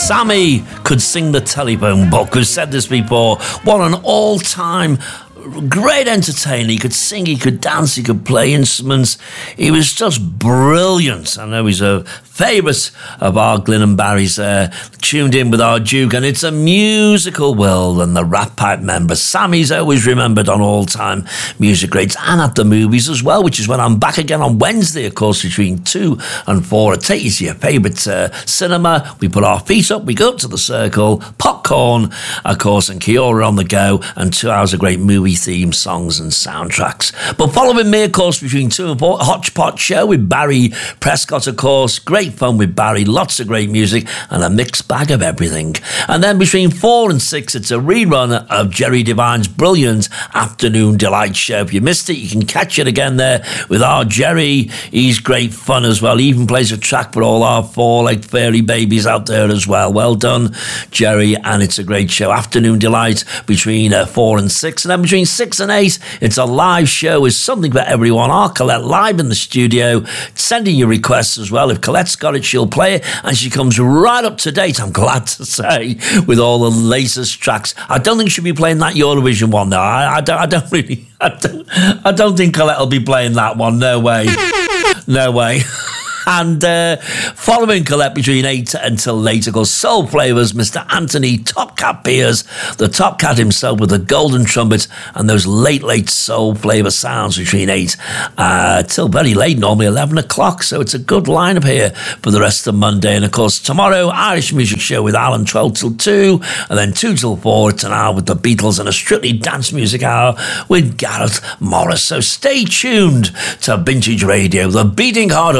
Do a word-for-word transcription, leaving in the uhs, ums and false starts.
Sammy could sing the telephone book. We've said this before. What an all-time great entertainer. He could sing, he could dance, he could play instruments. He was just brilliant. I know he's a favourite of our Glyn and Barry's uh, tuned in with our Duke, and it's a musical world, and the Rat Pack member Sammy's always remembered on all-time music greats and at the movies as well, which is when I'm back again on Wednesday, of course, between two and four. I take you to your favourite uh, cinema. We put our feet up, we go up to the circle, popcorn, of course, and Kiora on the go, and two hours of great movie theme songs and soundtracks. But following me, of course, between two and four, Hodgepodge Show with Barry Prescott, of course. Great fun with Barry, lots of great music and a mixed bag of everything. And then between four and six, it's a rerun of Jerry Devine's brilliant Afternoon Delight show. If you missed it, you can catch it again there with our Jerry. He's great fun as well. He even plays a track for all our four-legged fairy babies out there as well. Well done, Jerry, and it's a great show. Afternoon Delight between uh, four and six. And then between six and eight, it's a live show with something for everyone. Our Colette live in the studio, sending you requests as well. If Colette's got it, she'll play it, and she comes right up to date, I'm glad to say, with all the latest tracks. I don't think she'll be playing that Eurovision one, though. I, I, don't, I don't really, I don't, I don't think Colette will be playing that one. No way. No way. And uh, following Colette between eight until later, goes Soul Flavours, Mister Anthony Top Cat Piers, the Top Cat himself with the golden trumpet and those late, late soul flavour sounds between eight uh, till very late, normally eleven o'clock. So it's a good lineup here for the rest of Monday. And of course, tomorrow, Irish Music Show with Alan, twelve till two, and then two till four. It's an hour with the Beatles and a Strictly Dance Music Hour with Gareth Morris. So stay tuned to Vintage Radio, the beating heart of